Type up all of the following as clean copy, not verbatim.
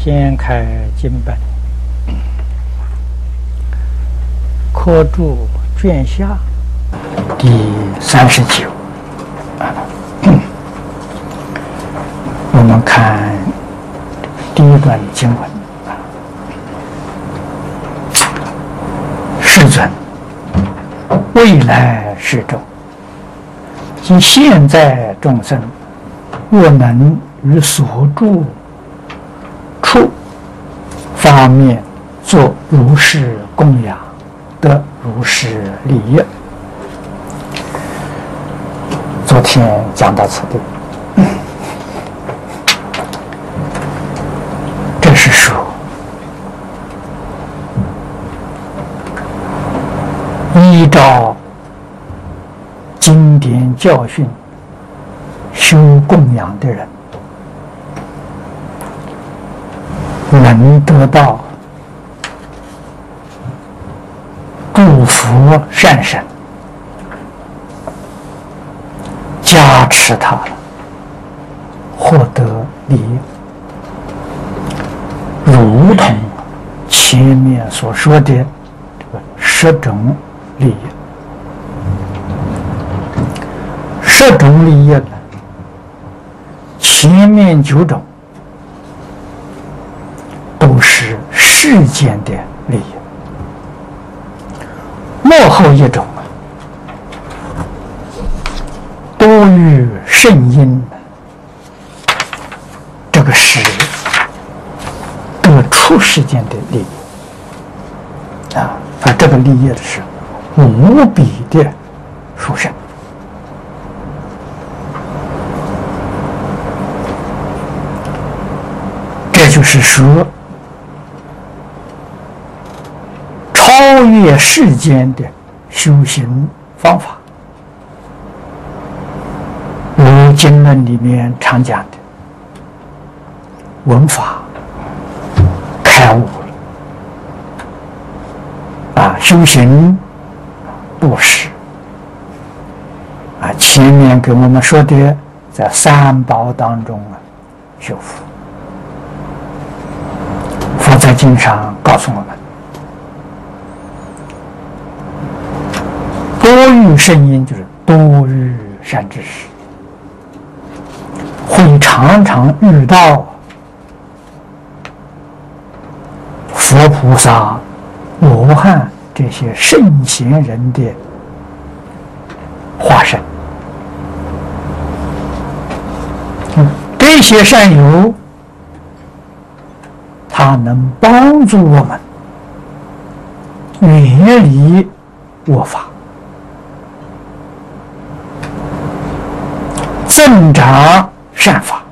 掀开经本，科注卷下第39。我们看第一段经文：世尊，未来世众及现在众生，若能于所住处方面做如是供养，得如是利益。昨天讲到此地，这是说依照经典教训修供养的人，能得到诸佛善神加持他了，获得利益，如同前面所说的这个10种利益。10种利益呢，前面9种都是世间的利益，末后1种多于圣因，这个是得出世间的利益而这个利益的是无比的殊胜。这就是说，超越世间的修行方法。如经论里面常讲的，闻法开悟了修行布施前面给我们说的，在三宝当中修福。佛在经上告诉我们，多遇圣因就是多遇善知识，会常常遇到佛菩萨、罗汉这些圣贤人的化身。这些善友它能帮助我们远离恶法，增长善法，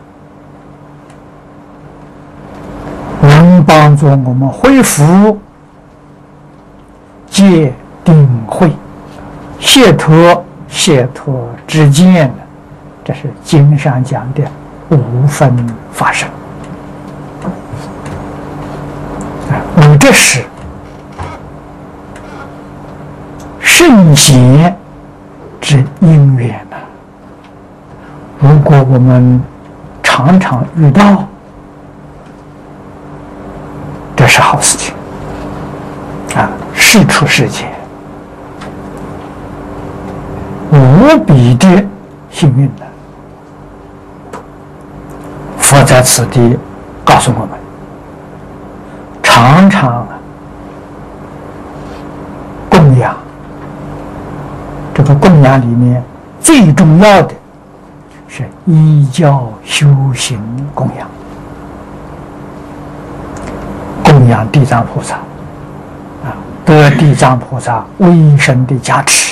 能帮助我们恢复戒定慧、解脱之见，这是经上讲的5分法身。这是圣贤之因缘如果我们常常遇到，这是好事情是出世间无比的幸运佛在此地告诉我们，常常供养，这个供养里面最重要的是依教修行供养，供养地藏菩萨得地藏菩萨威神的加持，